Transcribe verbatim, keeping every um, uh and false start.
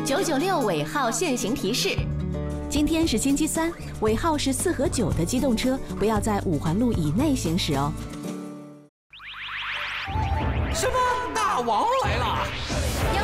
九九六尾号限行提示：今天是星期三，尾号是四和九的机动车不要在五环路以内行驶哦。 什么？大王来了！